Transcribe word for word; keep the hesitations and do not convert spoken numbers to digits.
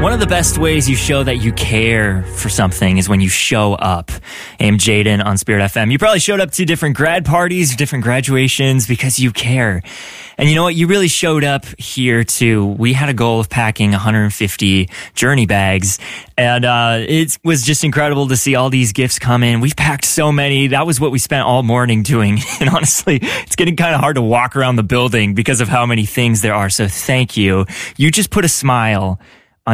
One of the best ways you show that you care for something is when you show up. I'm Jaden on Spirit F M. You probably showed up to different grad parties, different graduations because you care. And you know what? You really showed up here too. We had a goal of packing one hundred fifty journey bags, and uh, it was just incredible to see all these gifts come in. We've packed so many. That was what we spent all morning doing. And honestly, it's getting kind of hard to walk around the building because of how many things there are. So thank you. You just put a smile